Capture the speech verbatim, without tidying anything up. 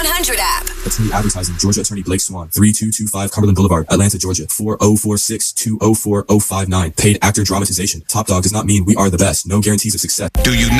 one hundred app. Attorney advertising. Georgia Attorney Blake Swan. three two two five Cumberland Boulevard, Atlanta, Georgia. four oh four six, two oh four oh five nine. Paid actor dramatization. Top dog does not mean we are the best. No guarantees of success. Do you